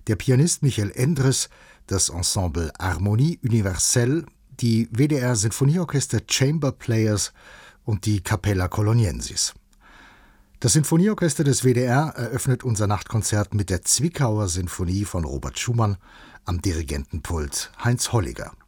der Pianist Michael Endres, das Ensemble Harmonie Universelle, die WDR Sinfonieorchester Chamber Players und die Capella Coloniensis. Das Sinfonieorchester des WDR eröffnet unser Nachtkonzert mit der Zwickauer Sinfonie von Robert Schumann, am Dirigentenpult Heinz Holliger.